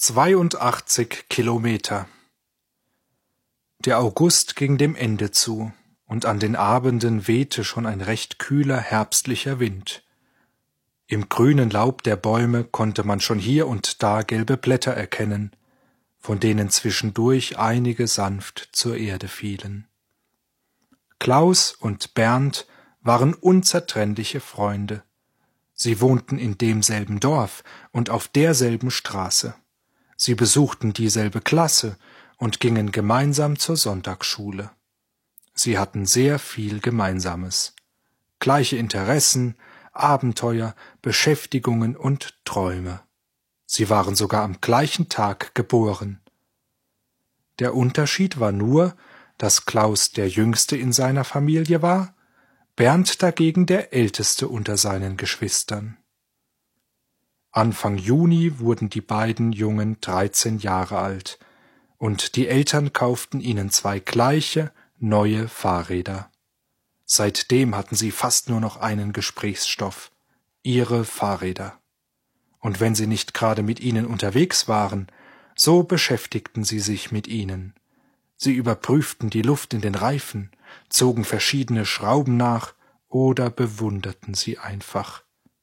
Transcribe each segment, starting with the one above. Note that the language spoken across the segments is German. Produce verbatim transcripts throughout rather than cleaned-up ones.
Zweiundachtzig Kilometer. Der August ging dem Ende zu, und an den Abenden wehte schon ein recht kühler herbstlicher Wind. Im grünen Laub der Bäume konnte man schon hier und da gelbe Blätter erkennen, von denen zwischendurch einige sanft zur Erde fielen. Klaus und Bernd waren unzertrennliche Freunde. Sie wohnten in demselben Dorf und auf derselben Straße. Sie besuchten dieselbe Klasse und gingen gemeinsam zur Sonntagsschule. Sie hatten sehr viel Gemeinsames. Gleiche Interessen, Abenteuer, Beschäftigungen und Träume. Sie waren sogar am gleichen Tag geboren. Der Unterschied war nur, dass Klaus der Jüngste in seiner Familie war, Bernd dagegen der Älteste unter seinen Geschwistern. Anfang Juni wurden die beiden Jungen dreizehn Jahre alt, und die Eltern kauften ihnen zwei gleiche, neue Fahrräder. Seitdem hatten sie fast nur noch einen Gesprächsstoff: ihre Fahrräder. Und wenn sie nicht gerade mit ihnen unterwegs waren, so beschäftigten sie sich mit ihnen. Sie überprüften die Luft in den Reifen, zogen verschiedene Schrauben nach oder bewunderten sie einfach.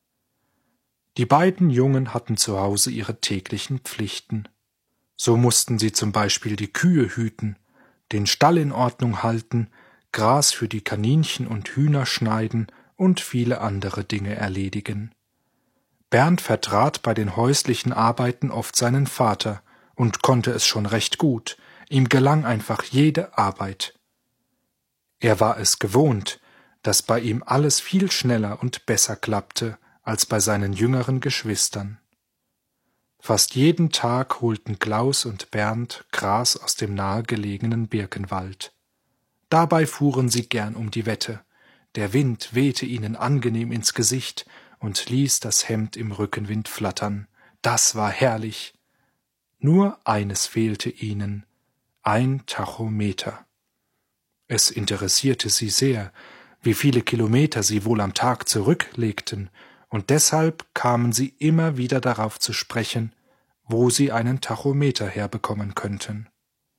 Die beiden Jungen hatten zu Hause ihre täglichen Pflichten. So mussten sie zum Beispiel die Kühe hüten, den Stall in Ordnung halten, Gras für die Kaninchen und Hühner schneiden und viele andere Dinge erledigen. Bernd vertrat bei den häuslichen Arbeiten oft seinen Vater und konnte es schon recht gut. Ihm gelang einfach jede Arbeit. Er war es gewohnt, dass bei ihm alles viel schneller und besser klappte als bei seinen jüngeren Geschwistern. Fast jeden Tag holten Klaus und Bernd Gras aus dem nahegelegenen Birkenwald. Dabei fuhren sie gern um die Wette. Der Wind wehte ihnen angenehm ins Gesicht und ließ das Hemd im Rückenwind flattern. Das war herrlich. Nur eines fehlte ihnen: ein Tachometer. Es interessierte sie sehr, wie viele Kilometer sie wohl am Tag zurücklegten, und deshalb kamen sie immer wieder darauf zu sprechen, wo sie einen Tachometer herbekommen könnten.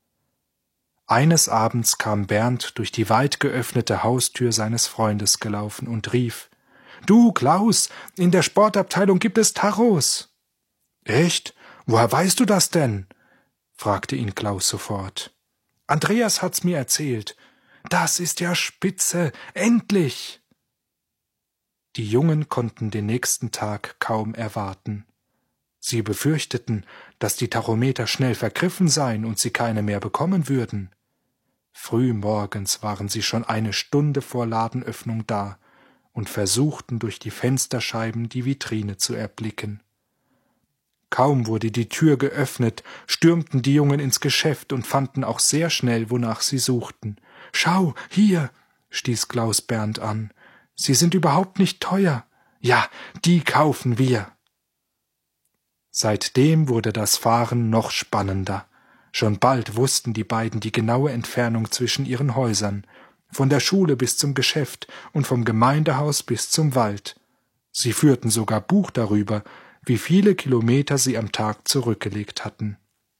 Eines Abends kam Bernd durch die weit geöffnete Haustür seines Freundes gelaufen und rief: »Du, Klaus, in der Sportabteilung gibt es Tachos!« »Echt? Woher weißt du das denn?« fragte ihn Klaus sofort. »Andreas hat's mir erzählt. Das ist ja spitze! Endlich!« Die Jungen konnten den nächsten Tag kaum erwarten. Sie befürchteten, dass die Tachometer schnell vergriffen seien und sie keine mehr bekommen würden. Früh morgens waren sie schon eine Stunde vor Ladenöffnung da und versuchten durch die Fensterscheiben die Vitrine zu erblicken. Kaum wurde die Tür geöffnet, stürmten die Jungen ins Geschäft und fanden auch sehr schnell, wonach sie suchten. »Schau, hier«, stieß Klaus Bernd an, »sie sind überhaupt nicht teuer. Ja, die kaufen wir.« Seitdem wurde das Fahren noch spannender. Schon bald wussten die beiden die genaue Entfernung zwischen ihren Häusern, von der Schule bis zum Geschäft und vom Gemeindehaus bis zum Wald. Sie führten sogar Buch darüber, wie viele Kilometer sie am Tag zurückgelegt hatten.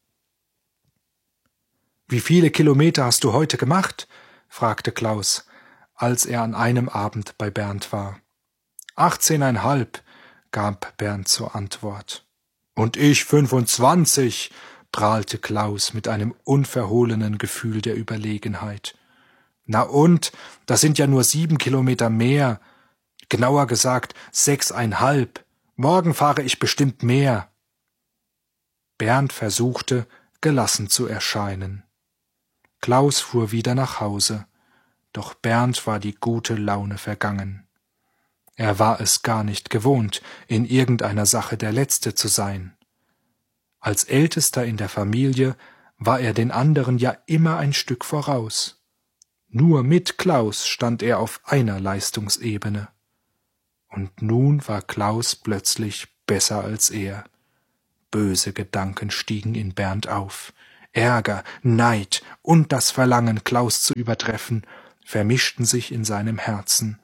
»Wie viele Kilometer hast du heute gemacht?« fragte Klaus, als er an einem Abend bei Bernd war. »Achtzehneinhalb«, gab Bernd zur Antwort. »Und ich fünfundzwanzig«, prahlte Klaus mit einem unverhohlenen Gefühl der Überlegenheit. »Na und, das sind ja nur sieben Kilometer mehr. Genauer gesagt sechseinhalb. Morgen fahre ich bestimmt mehr.« Bernd versuchte, gelassen zu erscheinen. Klaus fuhr wieder nach Hause, doch Bernd war die gute Laune vergangen. Er war es gar nicht gewohnt, in irgendeiner Sache der Letzte zu sein. Als Ältester in der Familie war er den anderen ja immer ein Stück voraus. Nur mit Klaus stand er auf einer Leistungsebene. Und nun war Klaus plötzlich besser als er. Böse Gedanken stiegen in Bernd auf. Ärger, Neid und das Verlangen, Klaus zu übertreffen, vermischten sich in seinem Herzen.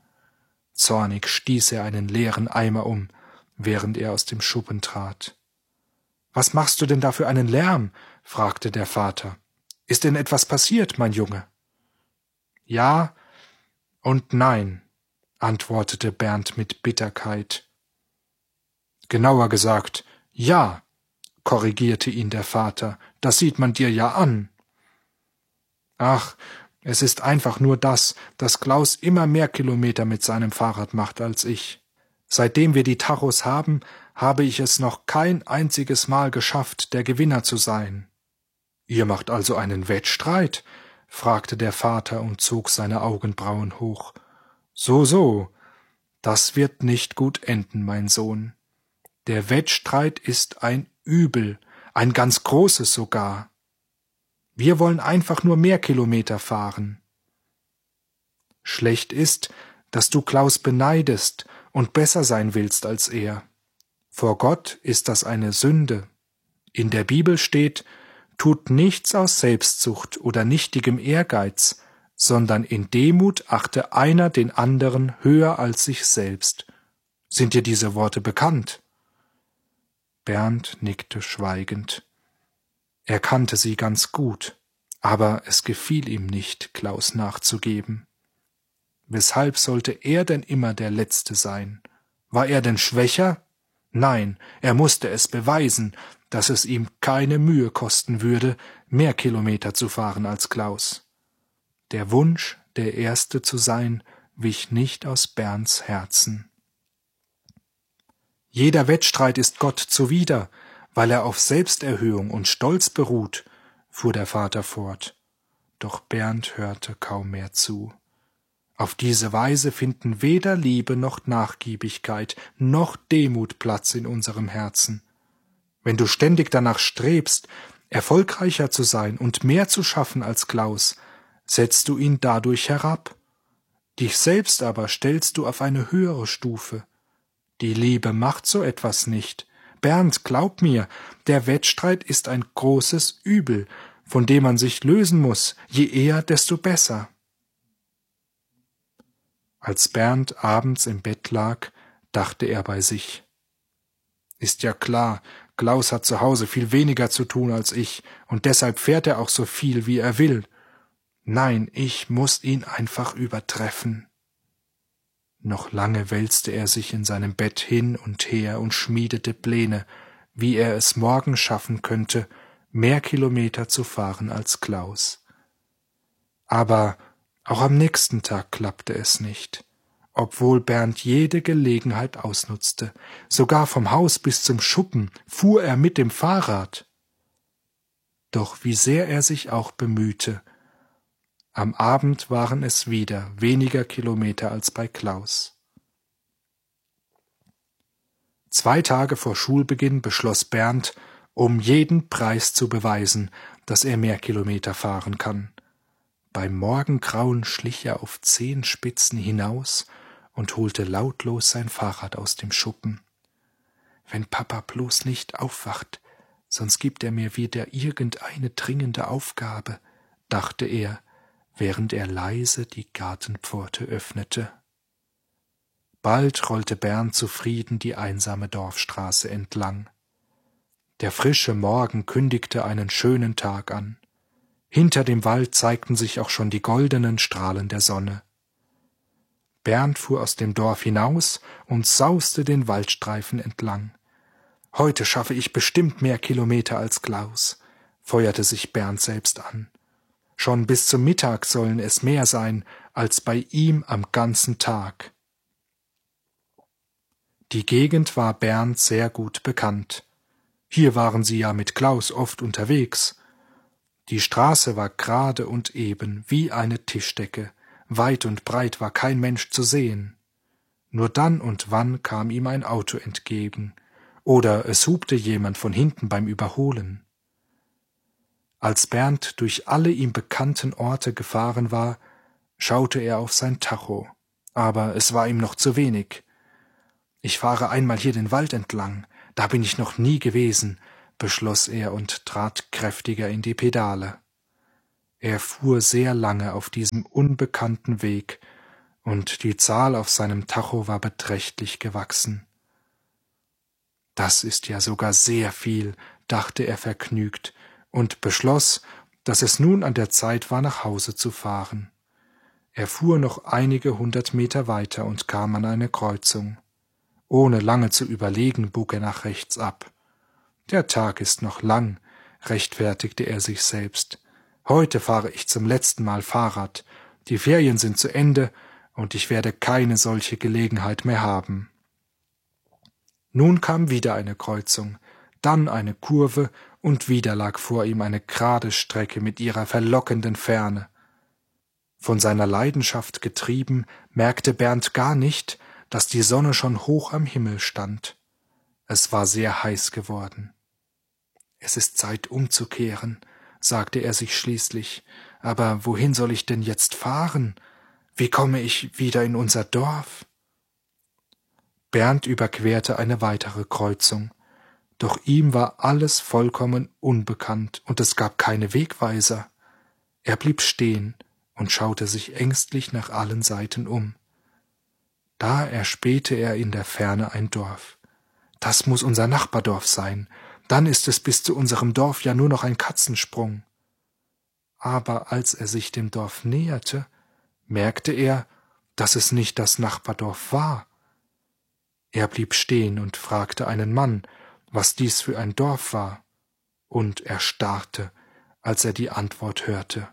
Zornig stieß er einen leeren Eimer um, während er aus dem Schuppen trat. Was machst du denn da für einen Lärm? Fragte der Vater. Ist denn etwas passiert, mein Junge? Ja und nein, antwortete Bernd mit Bitterkeit. Genauer gesagt, ja, korrigierte ihn der Vater, das sieht man dir ja an. Ach, es ist einfach nur das, dass Klaus immer mehr Kilometer mit seinem Fahrrad macht als ich. Seitdem wir die Tachos haben, habe ich es noch kein einziges Mal geschafft, der Gewinner zu sein. Ihr macht also einen Wettstreit? Fragte der Vater und zog seine Augenbrauen hoch. So, so, das wird nicht gut enden, mein Sohn. Der Wettstreit ist ein Übel, ein ganz großes sogar. Wir wollen einfach nur mehr Kilometer fahren. Schlecht ist, dass du Klaus beneidest und besser sein willst als er. Vor Gott ist das eine Sünde. In der Bibel steht, tut nichts aus Selbstsucht oder nichtigem Ehrgeiz, sondern in Demut achte einer den anderen höher als sich selbst. Sind dir diese Worte bekannt? Bernd nickte schweigend. Er kannte sie ganz gut, aber es gefiel ihm nicht, Klaus nachzugeben. Weshalb sollte er denn immer der Letzte sein? War er denn schwächer? Nein, er musste es beweisen, dass es ihm keine Mühe kosten würde, mehr Kilometer zu fahren als Klaus. Der Wunsch, der Erste zu sein, wich nicht aus Bernds Herzen. Jeder Wettstreit ist Gott zuwider, weil er auf Selbsterhöhung und Stolz beruht, fuhr der Vater fort. Doch Bernd hörte kaum mehr zu. Auf diese Weise finden weder Liebe noch Nachgiebigkeit noch Demut Platz in unserem Herzen. Wenn du ständig danach strebst, erfolgreicher zu sein und mehr zu schaffen als Klaus, setzt du ihn dadurch herab. Dich selbst aber stellst du auf eine höhere Stufe. Die Liebe macht so etwas nicht. Bernd, glaub mir, der Wettstreit ist ein großes Übel, von dem man sich lösen muss, je eher, desto besser. Als Bernd abends im Bett lag, dachte er bei sich. Ist ja klar, Klaus hat zu Hause viel weniger zu tun als ich, und deshalb fährt er auch so viel, wie er will. Nein, ich muß ihn einfach übertreffen. Noch lange wälzte er sich in seinem Bett hin und her und schmiedete Pläne, wie er es morgen schaffen könnte, mehr Kilometer zu fahren als Klaus. Aber auch am nächsten Tag klappte es nicht, obwohl Bernd jede Gelegenheit ausnutzte. Sogar vom Haus bis zum Schuppen fuhr er mit dem Fahrrad. Doch wie sehr er sich auch bemühte, am Abend waren es wieder weniger Kilometer als bei Klaus. Zwei Tage vor Schulbeginn beschloss Bernd, um jeden Preis zu beweisen, dass er mehr Kilometer fahren kann. Beim Morgengrauen schlich er auf Zehenspitzen hinaus und holte lautlos sein Fahrrad aus dem Schuppen. Wenn Papa bloß nicht aufwacht, sonst gibt er mir wieder irgendeine dringende Aufgabe, dachte er, während er leise die Gartenpforte öffnete. Bald rollte Bernd zufrieden die einsame Dorfstraße entlang. Der frische Morgen kündigte einen schönen Tag an. Hinter dem Wald zeigten sich auch schon die goldenen Strahlen der Sonne. Bernd fuhr aus dem Dorf hinaus und sauste den Waldstreifen entlang. »Heute schaffe ich bestimmt mehr Kilometer als Klaus«, feuerte sich Bernd selbst an. Schon bis zum Mittag sollen es mehr sein als bei ihm am ganzen Tag. Die Gegend war Bernd sehr gut bekannt. Hier waren sie ja mit Klaus oft unterwegs. Die Straße war gerade und eben wie eine Tischdecke, weit und breit war kein Mensch zu sehen. Nur dann und wann kam ihm ein Auto entgegen, oder es hupte jemand von hinten beim Überholen. Als Bernd durch alle ihm bekannten Orte gefahren war, schaute er auf sein Tacho, aber es war ihm noch zu wenig. »Ich fahre einmal hier den Wald entlang, da bin ich noch nie gewesen«, beschloss er und trat kräftiger in die Pedale. Er fuhr sehr lange auf diesem unbekannten Weg, und die Zahl auf seinem Tacho war beträchtlich gewachsen. »Das ist ja sogar sehr viel«, dachte er vergnügt und beschloss, dass es nun an der Zeit war, nach Hause zu fahren. Er fuhr noch einige hundert Meter weiter und kam an eine Kreuzung. Ohne lange zu überlegen, bog er nach rechts ab. Der Tag ist noch lang, rechtfertigte er sich selbst. Heute fahre ich zum letzten Mal Fahrrad. Die Ferien sind zu Ende und ich werde keine solche Gelegenheit mehr haben. Nun kam wieder eine Kreuzung, dann eine Kurve und wieder lag vor ihm eine gerade Strecke mit ihrer verlockenden Ferne. Von seiner Leidenschaft getrieben, merkte Bernd gar nicht, dass die Sonne schon hoch am Himmel stand. Es war sehr heiß geworden. »Es ist Zeit umzukehren«, sagte er sich schließlich. »Aber wohin soll ich denn jetzt fahren? Wie komme ich wieder in unser Dorf?« Bernd überquerte eine weitere Kreuzung. Doch ihm war alles vollkommen unbekannt und es gab keine Wegweiser. Er blieb stehen und schaute sich ängstlich nach allen Seiten um. Da erspähte er in der Ferne ein Dorf. »Das muss unser Nachbardorf sein. Dann ist es bis zu unserem Dorf ja nur noch ein Katzensprung.« Aber als er sich dem Dorf näherte, merkte er, dass es nicht das Nachbardorf war. Er blieb stehen und fragte einen Mann, was dies für ein Dorf war, und erstarrte, als er die Antwort hörte.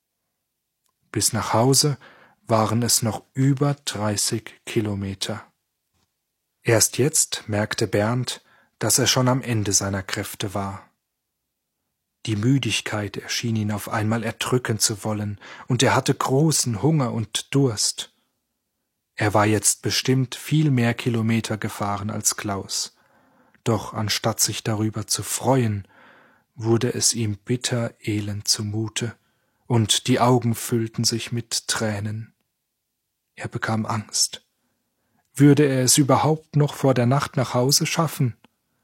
Bis nach Hause waren es noch über dreißig Kilometer. Erst jetzt merkte Bernd, dass er schon am Ende seiner Kräfte war. Die Müdigkeit erschien ihn auf einmal erdrücken zu wollen, und er hatte großen Hunger und Durst. Er war jetzt bestimmt viel mehr Kilometer gefahren als Klaus, doch anstatt sich darüber zu freuen, wurde es ihm bitter elend zumute, und die Augen füllten sich mit Tränen. Er bekam Angst. Würde er es überhaupt noch vor der Nacht nach Hause schaffen?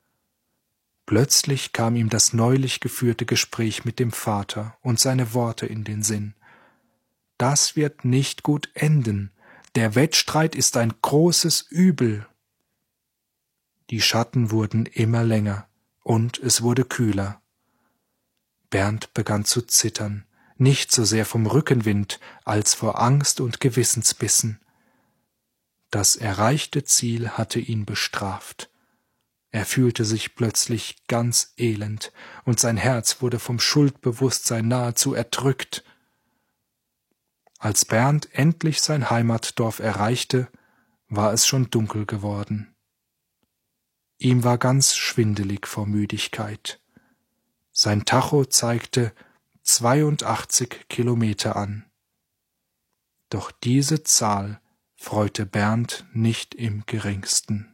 Plötzlich kam ihm das neulich geführte Gespräch mit dem Vater und seine Worte in den Sinn. Das wird nicht gut enden. Der Wettstreit ist ein großes Übel. Die Schatten wurden immer länger und es wurde kühler. Bernd begann zu zittern, nicht so sehr vom Rückenwind als vor Angst und Gewissensbissen. Das erreichte Ziel hatte ihn bestraft. Er fühlte sich plötzlich ganz elend, und sein Herz wurde vom Schuldbewusstsein nahezu erdrückt. Als Bernd endlich sein Heimatdorf erreichte, war es schon dunkel geworden. Ihm war ganz schwindelig vor Müdigkeit. Sein Tacho zeigte zweiundachtzig Kilometer an. Doch diese Zahl freute Bernd nicht im geringsten.